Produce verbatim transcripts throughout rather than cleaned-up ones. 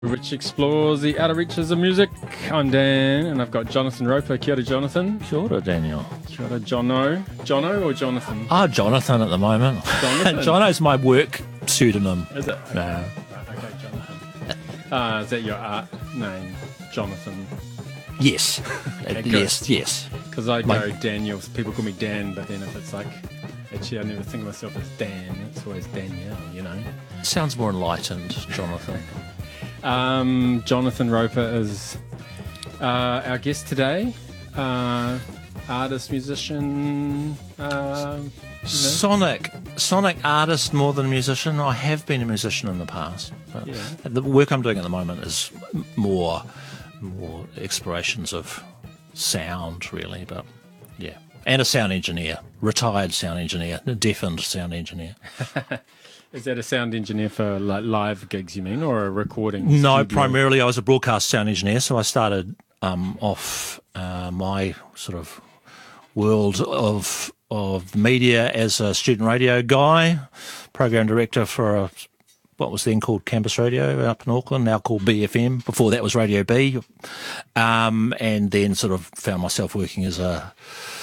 Which explores the outer reaches of music. I'm Dan, and I've got Jonathan Roper. Kia ora, Jonathan. Kia ora, Daniel. Kia ora, Jono. Jono or Jonathan? Ah, Jonathan at the moment. Jonathan? Jono's my work pseudonym. Is it? Okay. No. Okay, Jonathan. Uh, is that your art name, Jonathan? Yes. Okay, good. yes, yes. Because I My- go Daniel. People call me Dan, but then if it's like, actually, I never think of myself as Dan. It's always Danielle, you know. Sounds more enlightened, Jonathan. Um, Jonathan Roper is uh, our guest today. Uh, artist, musician. Uh, you know. Sonic. Sonic artist more than musician. I have been a musician in the past. But Yeah. The work I'm doing at the moment is more, more explorations of sound, really. But yeah. And a sound engineer. Retired sound engineer. A deafened sound engineer. Is that a sound engineer for like live gigs, you mean, or a recording? No, studio? primarily I was a broadcast sound engineer, so I started um, off uh, my sort of world of of media as a student radio guy, program director for a, what was then called Campus Radio up in Auckland, now called B F M. Before that was Radio B, um, and then sort of found myself working as a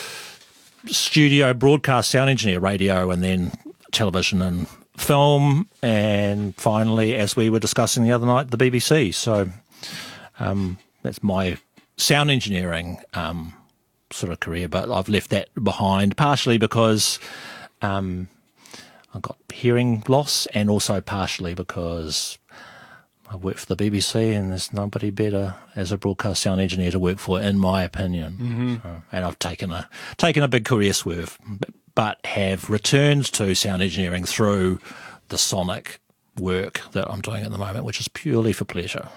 studio broadcast sound engineer, radio, and then television and film, and finally, as we were discussing the other night, the B B C. So um, that's my sound engineering um, sort of career, but I've left that behind partially because um, I got hearing loss, and also partially because I work for the B B C, and there's nobody better as a broadcast sound engineer to work for, in my opinion. Mm-hmm. So, and I've taken a taken a big career swerve, but have returned to sound engineering through the sonic work that I'm doing at the moment, which is purely for pleasure.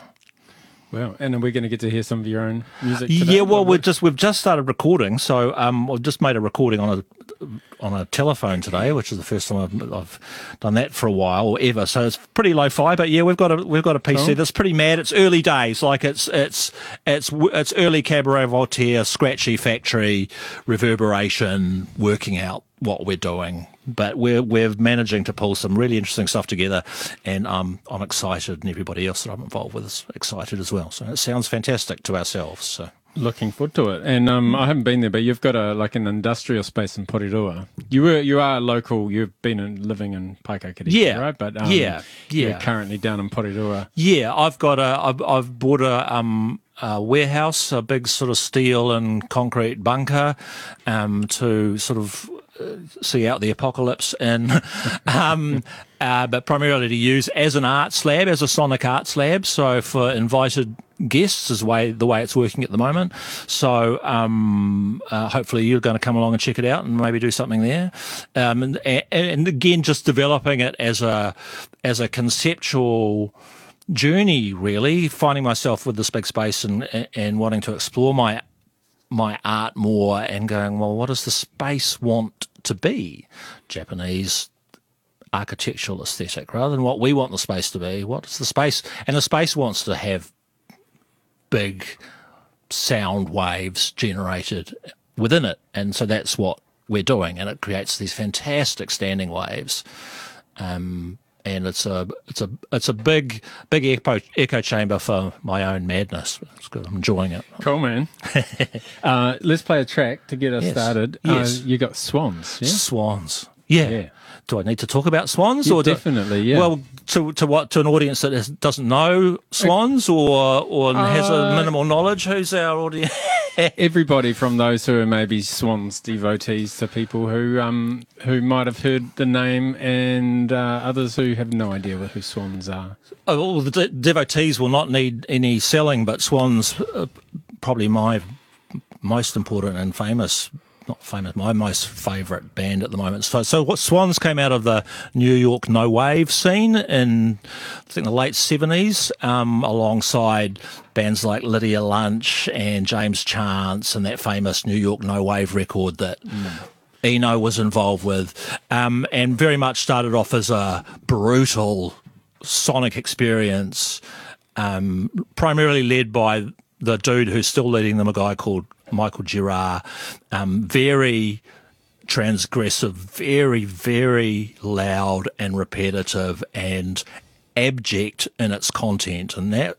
Wow. And are we going to get to hear some of your own music today? Yeah, well, Or we've just we've just started recording, so um, I've just made a recording on a on a telephone today, which is the first time I've, I've done that for a while or ever. So it's pretty lo-fi, but yeah, we've got a we've got a piece Cool. there that's pretty mad. It's early days, like it's it's it's it's early Cabaret Voltaire, scratchy factory reverberation, working out what we're doing. But we're we're managing to pull some really interesting stuff together, and um, I'm excited, and everybody else that I'm involved with is excited as well. So it sounds fantastic to ourselves. So. Looking forward to it. And um, I haven't been there, but you've got a like an industrial space in Porirua. You were you are local. You've been in, living in Paikakiri, Yeah. right? But um, Yeah. you're Yeah. currently down in Porirua. Yeah, I've got a, I've, I've bought a, um, a warehouse, a big sort of steel and concrete bunker, um, to sort of uh, see out the apocalypse in, um, uh, but primarily to use as an arts lab, as a sonic arts lab. So for invited guests is the way the way it's working at the moment. So um, uh, hopefully you're going to come along and check it out and maybe do something there. Um, and, and again, just developing it as a as a conceptual journey, really, finding myself with this big space and and wanting to explore my my art more, and going, well, what does the space want to be? Japanese architectural aesthetic, rather than what we want the space to be. What is the space? And the space wants to have big sound waves generated within it, and so that's what we're doing, and it creates these fantastic standing waves. Um, and it's a it's a it's a big big echo echo chamber for my own madness. It's good. I'm enjoying it. Cool, man. uh, let's play a track to get us Yes. started. Yes. Uh, you got Swans, yeah? Swans. Yeah. Yeah. Do I need to talk about swans, Yeah, or do, definitely, yeah. Well, to to what to an audience that is, doesn't know swans, or or has a Uh, minimal knowledge? Who's our audience? Everybody from those who are maybe Swans devotees to people who um who might have heard the name, and uh, others who have no idea what who Swans are. Oh, well, the de- devotees will not need any selling, but swans, uh, probably my most important and famous. Not famous, my most favourite band at the moment. So, so what Swans came out of the New York no wave scene in, I think, the late seventies, um, alongside bands like Lydia Lunch and James Chance, and that famous New York no wave record that mm. Eno was involved with, um, and very much started off as a brutal sonic experience, um, primarily led by the dude who's still leading them, a guy called Michael Girard, um, very transgressive, very, very loud and repetitive, and abject in its content, and that